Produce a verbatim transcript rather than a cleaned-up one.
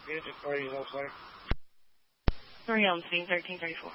Music party, no sir. Three on scene, thirteen thirty-four.